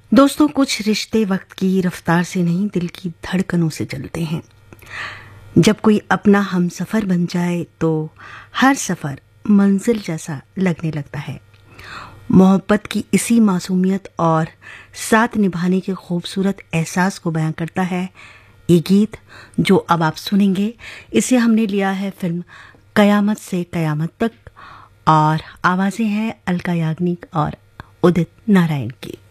दोस्तों, कुछ रिश्ते वक्त की रफ्तार से नहीं, दिल की धड़कनों से चलते हैं। जब कोई अपना हमसफर बन जाए तो हर सफर मंजिल जैसा लगने लगता है। मोहब्बत की इसी मासूमियत और साथ निभाने के खूबसूरत एहसास को बयां करता है ये गीत जो अब आप सुनेंगे। इसे हमने लिया है फिल्म कयामत से कयामत तक और आवाजें हैं अलका याग्निक और उदित नारायण की।